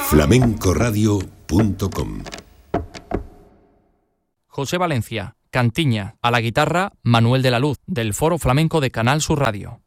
flamencoradio.com. José Valencia, Cantiña. A la guitarra, Manuel de la Luz, del Foro Flamenco de Canal Sur Radio.